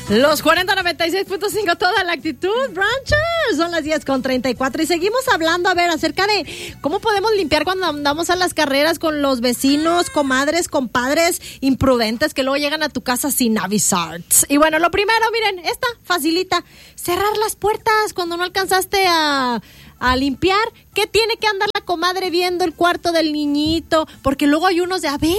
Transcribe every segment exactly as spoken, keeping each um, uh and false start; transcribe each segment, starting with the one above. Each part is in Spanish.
Los cuarenta noventa y seis punto cinco, toda la actitud, Branchers. Son las diez con treinta y cuatro y seguimos hablando, a ver, acerca de cómo podemos limpiar cuando andamos a las carreras con los vecinos, comadres, compadres imprudentes que luego llegan a tu casa sin avisar. Y bueno, lo primero, miren, esta facilita, cerrar las puertas cuando no alcanzaste a... a limpiar. ¿Qué tiene que andar la comadre viendo el cuarto del niñito? Porque luego hay unos de, a ver,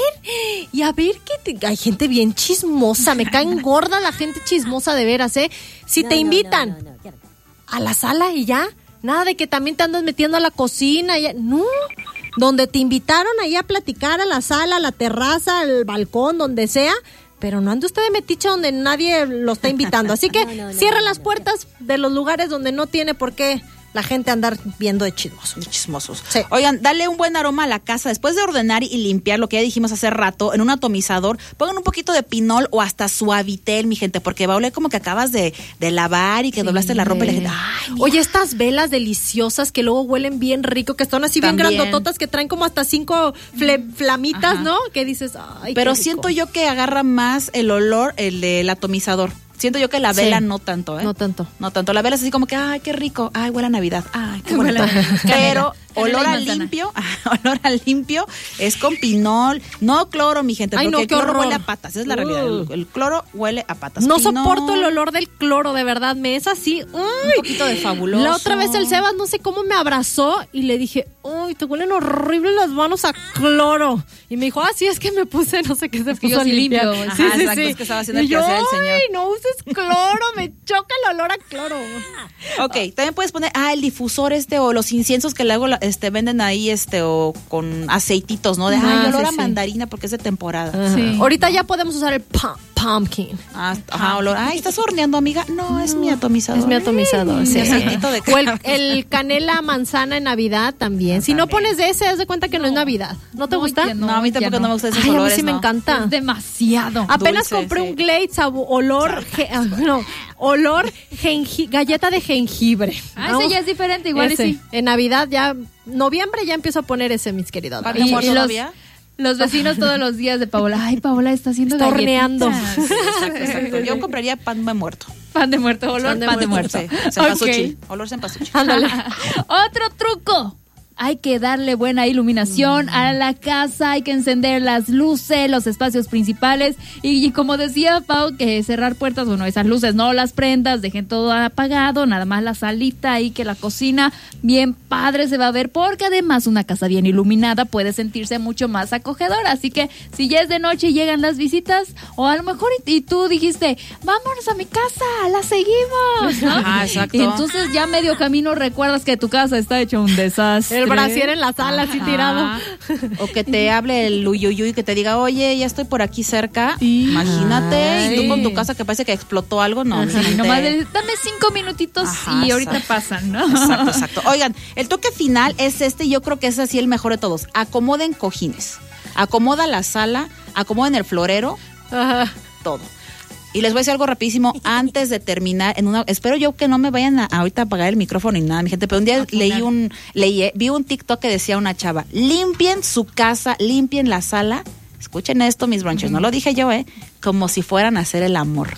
y a ver, que te... hay gente bien chismosa, me caen gorda la gente chismosa de veras, ¿eh? Si no, te invitan no, no, no, no. a la sala y ya, nada de que también te andas metiendo a la cocina, ya, no, donde te invitaron ahí a platicar, a la sala, a la terraza, al balcón, donde sea, pero no ande usted de metiche donde nadie lo está invitando, así que no, no, no, cierren no, no, las puertas no, no. de los lugares donde no tiene por qué la gente andar viendo de chismosos. De chismosos. Sí. Oigan, dale un buen aroma a la casa. Después de ordenar y limpiar, lo que ya dijimos hace rato, en un atomizador, pongan un poquito de pinol o hasta Suavitel, mi gente, porque va a oler como que acabas de, de lavar y que sí. doblaste la ropa y la gente, ay, oye, estas velas deliciosas que luego huelen bien rico, que están así También. bien grandototas, que traen como hasta cinco fle- flamitas, Ajá. ¿no? Que dices, ay, pero siento yo que agarra más el olor, el del atomizador. Siento yo que la vela sí. no tanto, ¿eh? No tanto. No tanto. La vela es así como que, ay, qué rico. Ay, huele a Navidad. Ay, qué bonito. Pero olor a limpio, olor a limpio es con pinol. No cloro, mi gente, ay, porque no, el cloro horror. huele a patas. Esa es la uh. realidad. El, el cloro huele a patas. No pinol. soporto el olor del cloro, de verdad. Me es así. Uy. Un poquito de fabuloso. La otra vez el Sebas, no sé cómo me abrazó y le dije, uy, te huelen horrible las manos a cloro. Y me dijo, ah, sí, es que me puse, no sé qué se puso yo sí limpio. Ajá, sí, sí, exacto, sí. es que estaba haciendo y el yo, quehacer el señor. Ay, no uses cloro, me choca el olor a cloro. Ok, también puedes poner, ah, el difusor este o los inciensos que luego este, venden ahí este o con aceititos, ¿no? De, ah, ay, olor sí, a sí. mandarina porque es de temporada. Uh-huh. Sí. Ahorita ya podemos usar el pum, pumpkin. Ah, ajá, olor. Ay, ¿estás horneando, amiga? No, no, es mi atomizador. Es mi atomizador, sí. Aceitito de o el, el canela manzana en Navidad también. Si no pones de ese, haz de cuenta que no, no es Navidad. ¿No te no, gusta? No, no, a mí tampoco no. no me gustan esos Ay, olores, a mí sí no. me encanta. Es demasiado. Apenas dulce, compré sí. un Glade sabo, olor, ge, no, olor gengi, galleta de jengibre. Ah, ese ya es diferente, igual ese. y sí. En Navidad ya, noviembre ya empiezo a poner ese, mis queridos. ¿Para y, y los, los vecinos todos los días de Paola, ay, Paola está haciendo está horneando. Sí, exacto, exacto. Yo compraría pan de muerto. Pan de muerto, olor pan de, pan de muerto. muerto. Sí, cempasúchil, okay. Olor cempasúchil. Ándale. Otro truco. Hay que darle buena iluminación mm. a la casa, hay que encender las luces, los espacios principales y, y como decía Pau, que cerrar puertas, bueno, esas luces no las prendas, dejen todo apagado, nada más la salita ahí, que la cocina bien padre se va a ver, porque además una casa bien iluminada puede sentirse mucho más acogedora, así que si ya es de noche y llegan las visitas, o a lo mejor y, y tú dijiste, vámonos a mi casa, la seguimos, ¿no? Ajá, exacto. Y entonces ya medio camino recuerdas que tu casa está hecho un desastre. El brasier en la sala, así tirado. O que te hable el uyuyuy y que te diga, oye, ya estoy por aquí cerca. Sí. Imagínate. Ay. Y tú con tu casa que parece que explotó algo, no. Sí, nomás de, dame cinco minutitos. Ajá, y ahorita exacto. pasan, ¿no? Exacto, exacto. Oigan, el toque final es este, y yo creo que es así el mejor de todos. Acomoden cojines. Acomoda la sala, acomoden el florero, Ajá. todo. Y les voy a decir algo rapidísimo antes de terminar. En una, espero yo que no me vayan a, a ahorita a apagar el micrófono ni nada, mi gente. Pero un día leí un, leí, vi un TikTok que decía una chava: limpien su casa, limpien la sala. Escuchen esto, mis branches. No lo dije yo, ¿eh? Como si fueran a hacer el amor.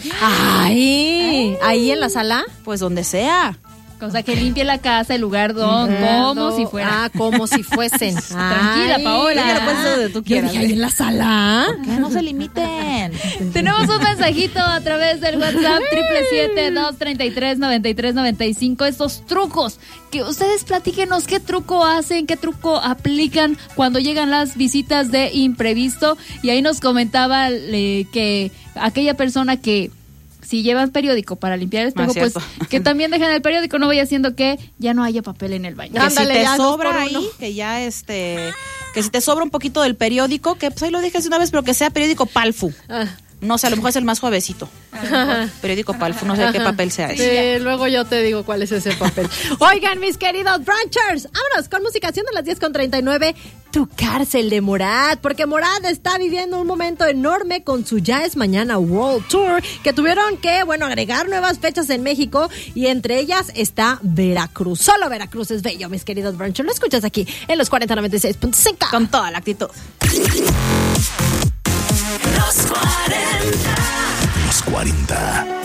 Ay, ahí en la sala, pues donde sea. O sea, que limpie la casa, el lugar donde, como no, si fuera. Ah, como si fuesen. Tranquila, Paola. Ya lo puedes hacer donde tú quieras. Yo dije, ahí en la sala. ¿Por qué no se limiten? Tenemos un mensajito a través del WhatsApp triple siete, dos treinta y tres, noventa y tres, noventa y cinco. Estos trucos que ustedes platíquenos qué truco hacen, qué truco aplican cuando llegan las visitas de imprevisto. Y ahí nos comentaba eh, que aquella persona que si llevan periódico para limpiar el espejo, pues que también dejen el periódico, no vaya haciendo que ya no haya papel en el baño. Que Ándale, si te sobra ahí, que ya este, que si te sobra un poquito del periódico, que pues ahí lo dejes de una vez, pero que sea periódico Palfu. Ah. No sé, a lo mejor es el más suavecito. Periódico Palfu, no sé Ajá. qué papel sea ese. Sí, luego yo te digo cuál es ese papel. Oigan, mis queridos branchers, vámonos con musicación de las diez con treinta y nueve. Tu cárcel de Morat, porque Morat está viviendo un momento enorme con su Ya es Mañana World Tour, que tuvieron que, bueno, agregar nuevas fechas en México, y entre ellas está Veracruz. Solo Veracruz es bello, mis queridos branchers. Lo escuchas aquí en los cuarenta noventa y seis punto cinco. Con toda la actitud. Los cuarenta. Los cuarenta.